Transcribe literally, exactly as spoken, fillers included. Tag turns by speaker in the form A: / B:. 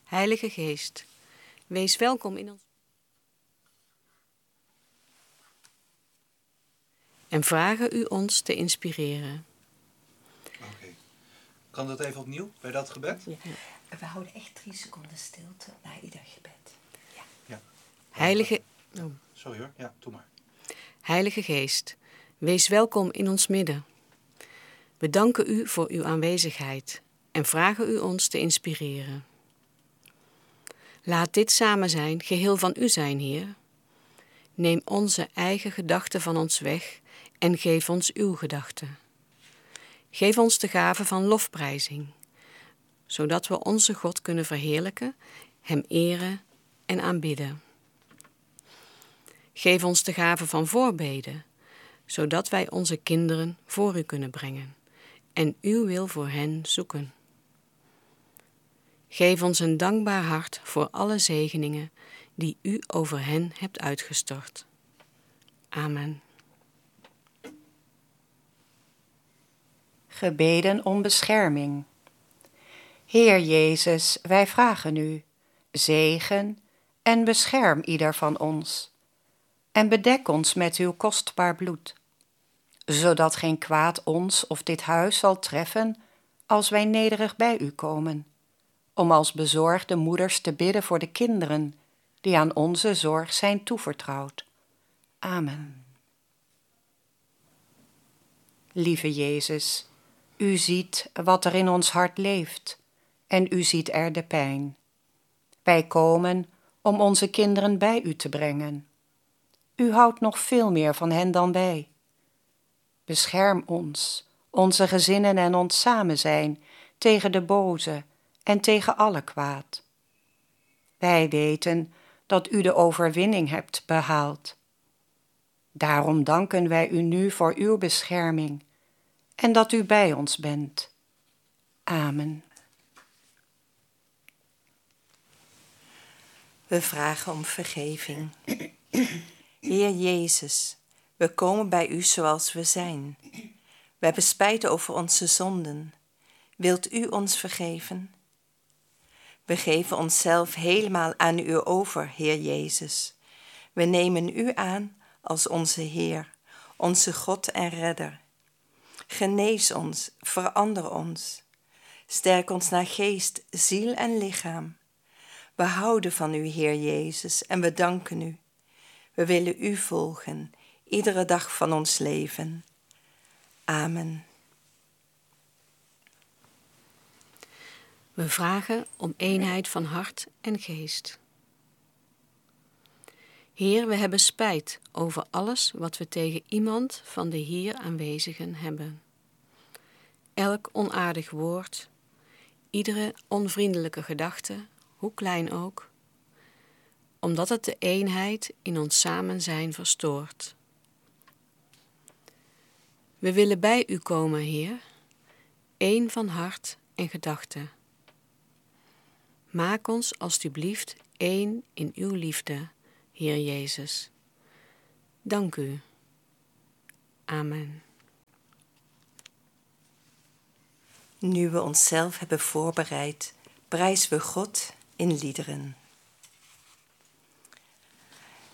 A: Heilige Geest, wees welkom in ons en vragen u ons te inspireren.
B: Oké. Okay. Kan dat even opnieuw bij dat gebed?
C: Ja. We houden echt drie seconden stilte na ieder gebed. Ja.
B: Ja.
A: Heilige... Oh.
B: Sorry hoor, ja, doe maar.
A: Heilige Geest, wees welkom in ons midden. We danken u voor uw aanwezigheid en vragen u ons te inspireren. Laat dit samen zijn geheel van u zijn, Heer. Neem onze eigen gedachten van ons weg en geef ons uw gedachten. Geef ons de gave van lofprijzing, zodat we onze God kunnen verheerlijken, hem eren en aanbidden. Geef ons de gave van voorbeden, zodat wij onze kinderen voor u kunnen brengen en uw wil voor hen zoeken. Geef ons een dankbaar hart voor alle zegeningen die u over hen hebt uitgestort. Amen.
C: Gebeden om bescherming. Heer Jezus, wij vragen u, zegen en bescherm ieder van ons. En bedek ons met uw kostbaar bloed, zodat geen kwaad ons of dit huis zal treffen als wij nederig bij u komen, om als bezorgde moeders te bidden voor de kinderen die aan onze zorg zijn toevertrouwd. Amen. Lieve Jezus, u ziet wat er in ons hart leeft en u ziet er de pijn. Wij komen om onze kinderen bij u te brengen. U houdt nog veel meer van hen dan wij. Bescherm ons, onze gezinnen en ons samen zijn tegen de boze en tegen alle kwaad. Wij weten dat u de overwinning hebt behaald. Daarom danken wij u nu voor uw bescherming en dat u bij ons bent. Amen.
D: We vragen om vergeving. Heer Jezus, we komen bij u zoals we zijn. We hebben spijt over onze zonden. Wilt u ons vergeven? We geven onszelf helemaal aan u over, Heer Jezus. We nemen u aan als onze Heer, onze God en Redder. Genees ons, verander ons. Sterk ons naar geest, ziel en lichaam. We houden van u, Heer Jezus, en we danken u. We willen u volgen, iedere dag van ons leven. Amen.
A: We vragen om eenheid van hart en geest. Heer, we hebben spijt over alles wat we tegen iemand van de hier aanwezigen hebben. Elk onaardig woord, iedere onvriendelijke gedachte, hoe klein ook, omdat het de eenheid in ons samen zijn verstoort. We willen bij u komen, Heer, één van hart en gedachte. Maak ons alstublieft één in uw liefde, Heer Jezus. Dank u. Amen.
D: Nu we onszelf hebben voorbereid, prijzen we God in liederen.